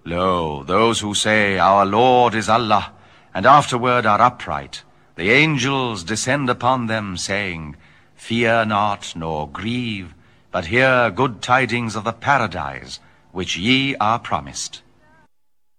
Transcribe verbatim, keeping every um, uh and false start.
Lo, those who say, Our Lord is Allah, and afterward are upright, the angels descend upon them, saying, Fear not, nor grieve, but hear good tidings of the paradise which ye are promised.